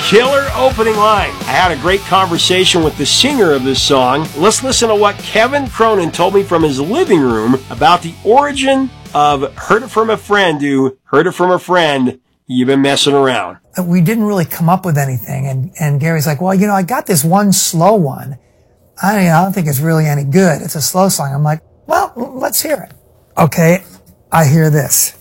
Killer opening line. I had a great conversation with the singer of this song. Let's listen to what Kevin Cronin told me from his living room about the origin of Heard It From a Friend to Heard It From a Friend, You've Been Messing Around. We didn't really come up with anything, and Gary's like, well, I got this one slow one. I don't think it's really any good. It's a slow song. I'm like, well, let's hear it. Okay, I hear this.